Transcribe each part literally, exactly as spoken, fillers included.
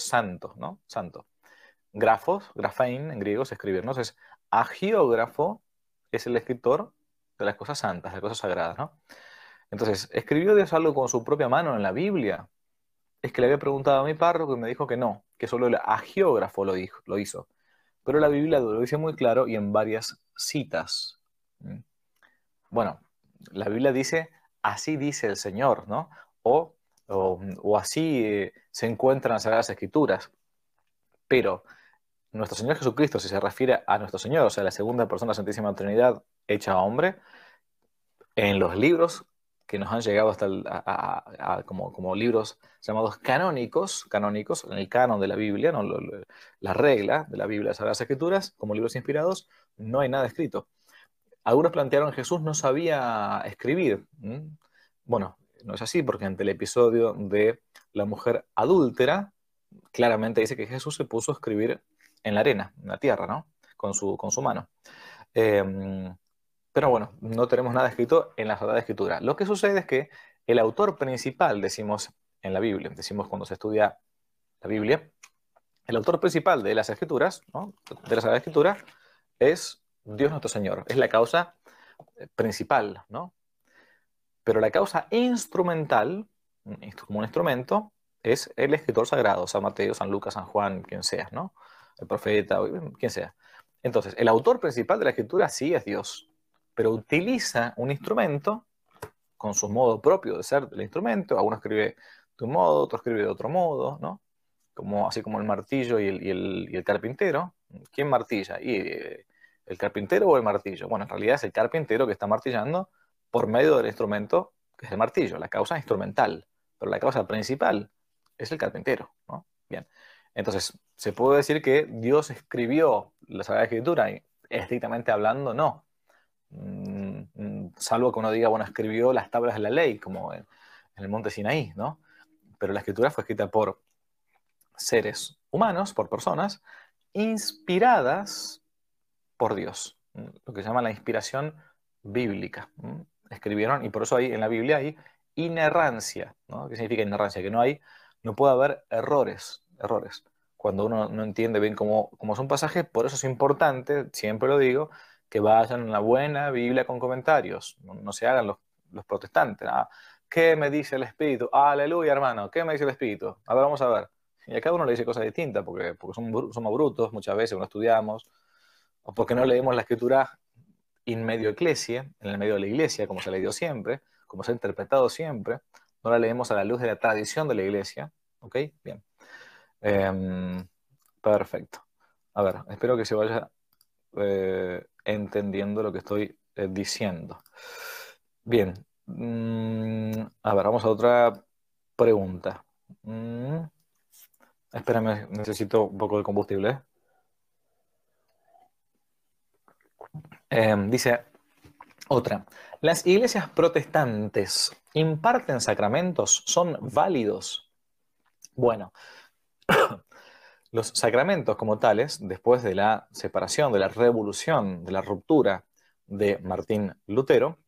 santo, ¿no? Santo. Grafos, grafein en griego es escribir, ¿no? Entonces, agiógrafo es el escritor de las cosas santas, de las cosas sagradas, ¿no? Entonces, ¿escribió Dios algo con su propia mano en la Biblia? Es que le había preguntado a mi párroco y me dijo que no, que solo el agiógrafo lo, dijo, lo hizo. Pero la Biblia lo dice muy claro y en varias citas. ¿Mm? Bueno, la Biblia dice, así dice el Señor, ¿no? O, o, o así eh, se encuentran las Sagradas Escrituras. Pero nuestro Señor Jesucristo, si se refiere a nuestro Señor, o sea, la segunda persona de la Santísima Trinidad hecha hombre, en los libros que nos han llegado hasta el, a, a, a, como, como libros llamados canónicos, canónicos, en el canon de la Biblia, ¿no? lo, lo, la regla de la Biblia, las Sagradas Escrituras, como libros inspirados, no hay nada escrito. Algunos plantearon que Jesús no sabía escribir. ¿Mm? Bueno, no es así, porque ante el episodio de la mujer adúltera, claramente dice que Jesús se puso a escribir en la arena, en la tierra, ¿no? Con su, con su mano. Eh, pero bueno, no tenemos nada escrito en la Sagrada Escritura. Lo que sucede es que el autor principal, decimos en la Biblia, decimos cuando se estudia la Biblia, el autor principal de las Escrituras, ¿no? De la Sagrada Escritura, es Dios nuestro Señor. Es la causa principal, ¿no? Pero la causa instrumental, como un instrumento, es el escritor sagrado, San Mateo, San Lucas, San Juan, quien sea, ¿no? El profeta, quien sea. Entonces, el autor principal de la escritura sí es Dios, pero utiliza un instrumento con su modo propio de ser del instrumento. Alguno escribe de un modo, otro escribe de otro modo, ¿no? Como, así como el martillo y el, y el, y el carpintero. ¿Quién martilla? ¿Y eh, el carpintero o el martillo? Bueno, en realidad es el carpintero que está martillando por medio del instrumento que es el martillo, la causa instrumental, pero la causa principal es el carpintero, ¿no? Bien, entonces se puede decir que Dios escribió la Sagrada Escritura y estrictamente hablando no, mm, salvo que uno diga, bueno, escribió las tablas de la ley, como en, en el monte Sinaí, ¿no? Pero la Escritura fue escrita por seres humanos, por personas, inspiradas por Dios, lo que se llama la inspiración bíblica. Escribieron, y por eso hay, en la Biblia hay inerrancia, ¿no? ¿Qué significa inerrancia? Que no hay, no puede haber errores, errores. Cuando uno no entiende bien cómo, cómo es un pasaje, por eso es importante, siempre lo digo, que vayan a una buena Biblia con comentarios. No, no se hagan los, los protestantes. ¿Ah? ¿Qué me dice el Espíritu? Aleluya, hermano. ¿Qué me dice el Espíritu? A ver, vamos a ver. Y a cada uno le dice cosas distintas, porque, porque somos, somos brutos muchas veces, no estudiamos, o porque no leemos la Escritura in medio ecclesia, en el medio de la iglesia, como se ha leído siempre, como se ha interpretado siempre, no la leemos a la luz de la tradición de la iglesia. ¿Ok? Bien. Eh, perfecto. A ver, espero que se vaya eh, entendiendo lo que estoy eh, diciendo. Bien. Mm, a ver, vamos a otra pregunta. Mm, espérame, necesito un poco de combustible. ¿eh? Eh, dice otra. ¿Las iglesias protestantes imparten sacramentos? ¿Son válidos? Bueno, los sacramentos como tales, después de la separación, de la revolución, de la ruptura de Martín Lutero,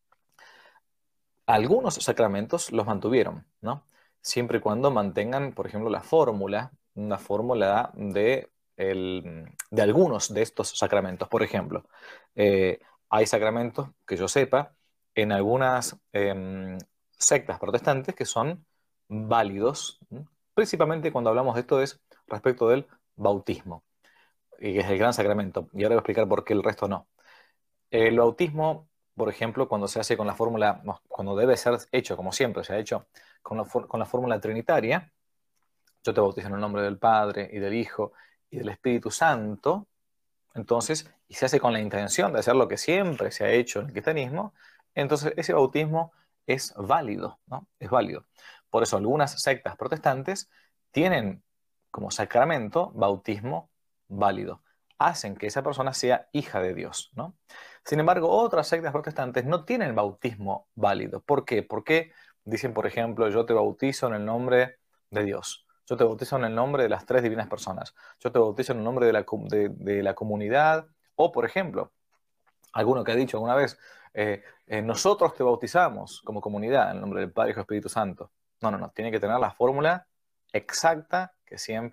algunos sacramentos los mantuvieron, ¿no? Siempre y cuando mantengan, por ejemplo, la fórmula, una fórmula de, el, de algunos de estos sacramentos. Por ejemplo, eh, hay sacramentos, que yo sepa, en algunas eh, sectas protestantes que son válidos, ¿no? Principalmente cuando hablamos de esto es respecto del bautismo, y que es el gran sacramento. Y ahora voy a explicar por qué el resto no. El bautismo, por ejemplo, cuando se hace con la fórmula, no, cuando debe ser hecho, como siempre se ha hecho, con la, con la fórmula trinitaria, yo te bautizo en el nombre del Padre y del Hijo y del Espíritu Santo, entonces, y se hace con la intención de hacer lo que siempre se ha hecho en el cristianismo, entonces ese bautismo es válido, ¿no? Es válido. Por eso algunas sectas protestantes tienen como sacramento bautismo válido. Hacen que esa persona sea hija de Dios, ¿no? Sin embargo, otras sectas protestantes no tienen bautismo válido. ¿Por qué? Porque dicen, por ejemplo, yo te bautizo en el nombre de Dios. Yo te bautizo en el nombre de las tres divinas personas. Yo te bautizo en el nombre de la, de, de la comunidad. O, por ejemplo, alguno que ha dicho alguna vez, eh, eh, nosotros te bautizamos como comunidad en el nombre del Padre, Hijo y Espíritu Santo. No, no, no. Tiene que tener la fórmula exacta que siempre